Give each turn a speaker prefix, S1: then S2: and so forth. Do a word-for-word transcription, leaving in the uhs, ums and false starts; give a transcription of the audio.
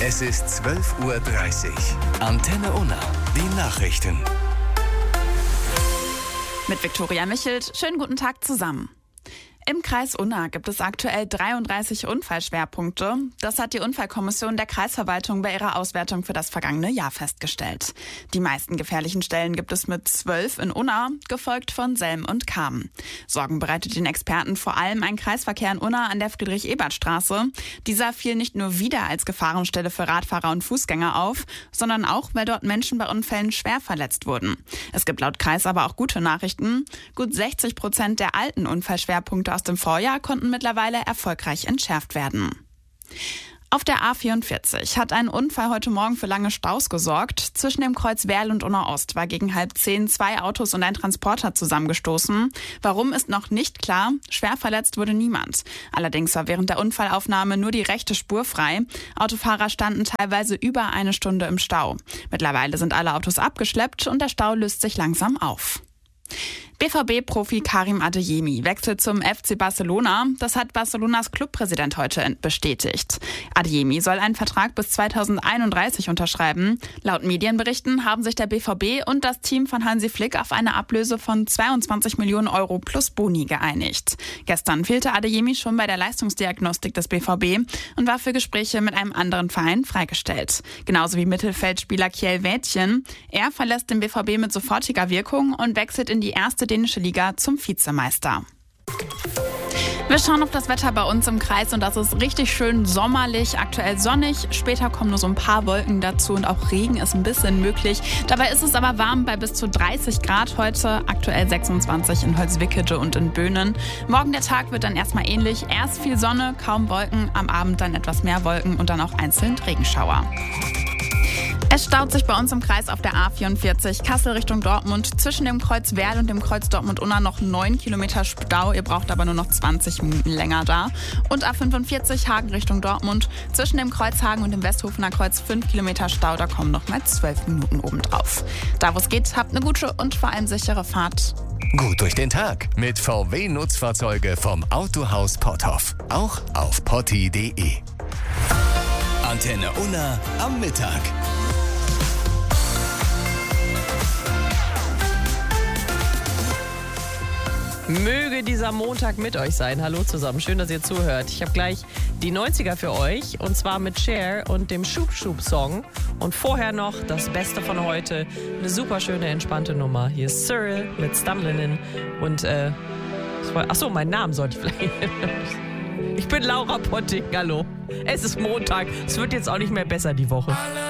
S1: Es ist zwölf Uhr dreißig. Antenne Unna, die Nachrichten.
S2: Mit Viktoria Michelt, schönen guten Tag zusammen. Im Kreis Unna gibt es aktuell dreiunddreißig Unfallschwerpunkte. Das hat die Unfallkommission der Kreisverwaltung bei ihrer Auswertung für das vergangene Jahr festgestellt. Die meisten gefährlichen Stellen gibt es mit zwölf in Unna, gefolgt von Selm und Cham. Sorgen bereitet den Experten vor allem ein Kreisverkehr in Unna an der Friedrich-Ebert-Straße. Dieser fiel nicht nur wieder als Gefahrenstelle für Radfahrer und Fußgänger auf, sondern auch, weil dort Menschen bei Unfällen schwer verletzt wurden. Es gibt laut Kreis aber auch gute Nachrichten. Gut sechzig Prozent der alten Unfallschwerpunkte aus dem Vorjahr konnten mittlerweile erfolgreich entschärft werden. Auf der A vierundvierzig hat ein Unfall heute Morgen für lange Staus gesorgt. Zwischen dem Kreuz Werl und Unna Ost war gegen halb zehn zwei Autos und ein Transporter zusammengestoßen. Warum ist noch nicht klar. Schwer verletzt wurde niemand. Allerdings war während der Unfallaufnahme nur die rechte Spur frei. Autofahrer standen teilweise über eine Stunde im Stau. Mittlerweile sind alle Autos abgeschleppt und der Stau löst sich langsam auf. B V B-Profi Karim Adeyemi wechselt zum F C Barcelona. Das hat Barcelonas Clubpräsident heute bestätigt. Adeyemi soll einen Vertrag bis zweitausendeinunddreißig unterschreiben. Laut Medienberichten haben sich der B V B und das Team von Hansi Flick auf eine Ablöse von zweiundzwanzig Millionen Euro plus Boni geeinigt. Gestern fehlte Adeyemi schon bei der Leistungsdiagnostik des B V B und war für Gespräche mit einem anderen Verein freigestellt. Genauso wie Mittelfeldspieler Kjell Wädchen. Er verlässt den B V B mit sofortiger Wirkung und wechselt in die erste dänische Liga zum Vizemeister. Wir schauen auf das Wetter bei uns im Kreis und das ist richtig schön sommerlich, aktuell sonnig. Später kommen nur so ein paar Wolken dazu und auch Regen ist ein bisschen möglich. Dabei ist es aber warm bei bis zu dreißig Grad heute, aktuell sechsundzwanzig in Holzwickede und in Böhnen. Morgen der Tag wird dann erstmal ähnlich. Erst viel Sonne, kaum Wolken, am Abend dann etwas mehr Wolken und dann auch einzeln Regenschauer. Es staut sich bei uns im Kreis auf der A vierundvierzig Kassel Richtung Dortmund. Zwischen dem Kreuz Werl und dem Kreuz Dortmund-Unna noch neun Kilometer Stau. Ihr braucht aber nur noch zwanzig Minuten länger da. Und A fünfundvierzig Hagen Richtung Dortmund. Zwischen dem Kreuz Hagen und dem Westhofener Kreuz fünf Kilometer Stau. Da kommen noch mal zwölf Minuten obendrauf. Da wo es geht, habt eine gute und vor allem sichere Fahrt.
S1: Gut durch den Tag mit V W-Nutzfahrzeuge vom Autohaus Potthoff. Auch auf potti punkt de. Antenne Unna am Mittag.
S3: Möge dieser Montag mit euch sein. Hallo zusammen, schön, dass ihr zuhört. Ich habe gleich die neunziger für euch und zwar mit Cher und dem Schub Schub Song. Und vorher noch das Beste von heute, eine super schöne, entspannte Nummer. Hier ist Cyril mit Stumblin' und äh, achso, meinen Namen sollte ich vielleicht. Ich bin Laura Potting, hallo. Es ist Montag, es wird jetzt auch nicht mehr besser die Woche.